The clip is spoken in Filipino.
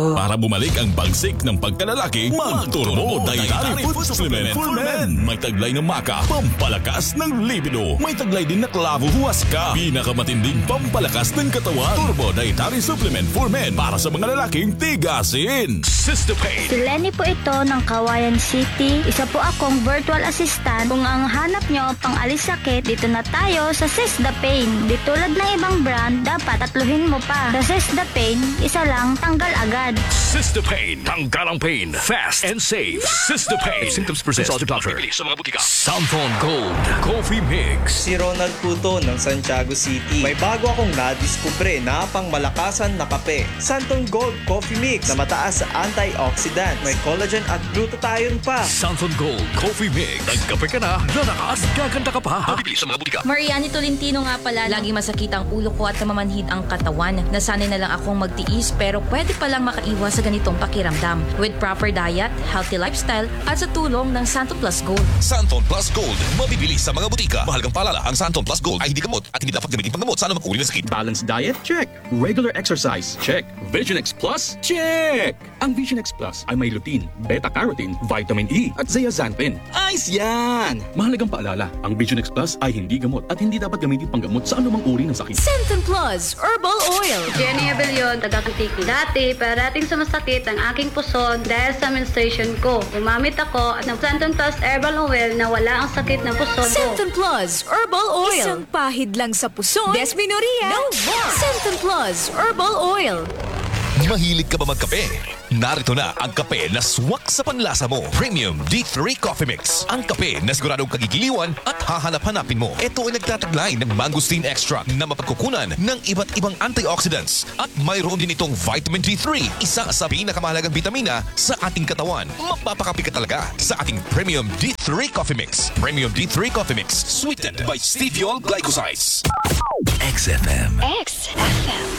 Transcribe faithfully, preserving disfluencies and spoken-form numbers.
Para bumalik ang bagsik ng pagkalalaki, mag-Turbo Dietary Food Supplement for Men. May taglay ng maka, pampalakas ng libido. May taglay din na klavo huwaska, pinakamatinding pampalakas ng katawan. Turbo Dietary Supplement for Men para sa mga lalaking tigasin. Sistopain. Si Lenny po ito ng Kawayan City. Isa po akong virtual assistant. Kung ang hanap nyo pang alis sakit, dito na tayo sa Sistopain. Di tulad ng ibang brand, dapat tatluhin mo pa. Sa Sistopain, isa lang, tanggal agad. Sistopain. Tanggal ang pain. Fast and safe. Sistopain. Symptoms persist. Consult your doctor. Sa mga butika. Santon Gold Coffee Mix. Si Ronald Puto ng Santiago City. May bago akong nadiskubre na pangmalakasan na kape. Santon Gold Coffee Mix na mataas sa antioxidant. May collagen at glutathione pa. Santon Gold Coffee Mix. Nagkape ka na, lalakas, gaganda ka pa. Mabibili sa mga butika. Mariani Tolentino nga pala. Lagi masakit ang ulo ko at namamanhid ang katawan. Nasanay na lang akong magtiis pero pwede palang makaiwas sa ganitong pakiramdam. With proper diet, healthy lifestyle at sa tulong ng Santon Plus Gold. Santon Plus Gold. Mabibili sa mga butika. Mahalagang paalala, ang Santon Plus Gold ay hindi gamot at hindi dapat gamitin panggamot sa anumang uri ng sakit. Balanced diet? Check. Regular exercise? Check. Vision X Plus? Check! Ang Vision X Plus ay may lutein, beta-carotene, vitamin E at zeaxanthin. Ayos yan! Mahalagang paalala, ang Vision X Plus ay hindi gamot at hindi dapat gamitin panggamot sa anumang uri ng sakit. Santon Plus Herbal Oil. Jenny Abellion, taga-Kantiki. Dati, parating sumasakit ang aking puso dahil sa menstruation ko. Gumamit ako ng Santon Plus Herbal Oil na wala ang sakit ng puso ko. Santon Plus Herbal Oil. Isang pahid lang sa puson. Desmenoria. No more. Santon Plus Herbal Oil. Mahilig ka ba magkape? Narito na ang kape na swak sa panlasa mo. Premium D three Coffee Mix. Ang kape na siguradong kagigiliwan at hahanap-hanapin mo. Ito ay nagtataglay ng mangosteen extract na mapagkukunan ng iba't ibang antioxidants. At mayroon din itong vitamin D three, isa sa pinakamahalagang vitamina sa ating katawan. Mapapakapi ka talaga sa ating Premium D three Coffee Mix. Premium D three Coffee Mix. Sweetened by stevia glycosides. X F M. X F M.